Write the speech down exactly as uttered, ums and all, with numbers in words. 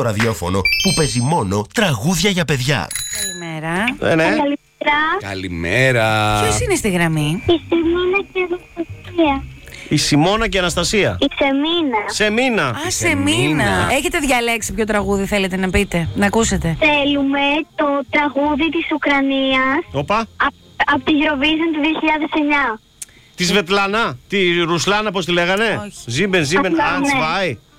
ραδιόφωνο που παίζει μόνο τραγούδια για παιδιά. Καλημέρα. Ε, ναι. Καλημέρα. Καλημέρα. Ποιος είναι στη γραμμή? Η Σεμίνα και η Αναστασία. Η Σιμώνα και η Αναστασία. Η Σεμίνα. Σεμίνα. Α, σε μήνα. Έχετε διαλέξει ποιο τραγούδι θέλετε να πείτε, να ακούσετε? Θέλουμε το τραγούδι της Ουκρανίας Οπα. από τη Eurovision του δύο χιλιάδες εννιά. Τη Σβετλάνα. Τη Ρουσλάνα, πώς τη λέγανε. Όχι. Ζίμπεν, Ζίμπεν, Απλά, Αντς ναι. Βάι.